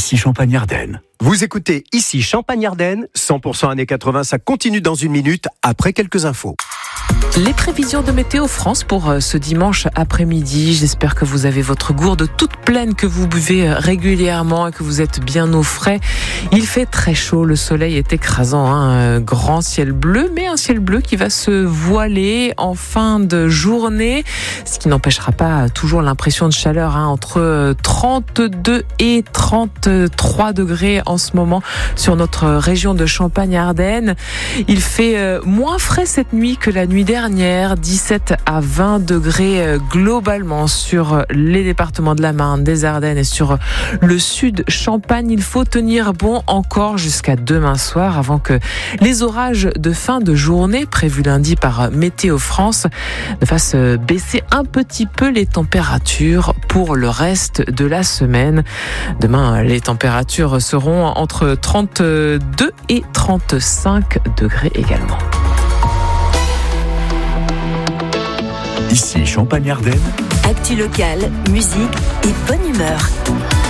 ici Champagne-Ardenne. Vous écoutez ici Champagne-Ardenne, 100% années 80, ça continue dans une minute après quelques infos. Les prévisions de Météo France pour ce dimanche après-midi. J'espère que vous avez votre gourde toute pleine, que vous buvez régulièrement et que vous êtes bien au frais. Il fait très chaud, le soleil est écrasant, un grand ciel bleu, mais un ciel bleu qui va se voiler en fin de journée, ce qui n'empêchera pas toujours l'impression de chaleur, entre 32 et 33 degrés en ce moment sur notre région de Champagne-Ardenne. Il fait moins frais cette nuit que la nuit dernière, 17 à 20 degrés globalement sur les départements de la Marne, des Ardennes et sur le sud Champagne. Il faut tenir bon encore jusqu'à demain soir avant que les orages de fin de journée prévus lundi par Météo France ne fassent baisser un petit peu les températures pour le reste de la semaine. Demain, les températures seront entre 32 et 35 degrés également. Ici Champagne-Ardenne. Actu locale, musique et bonne humeur.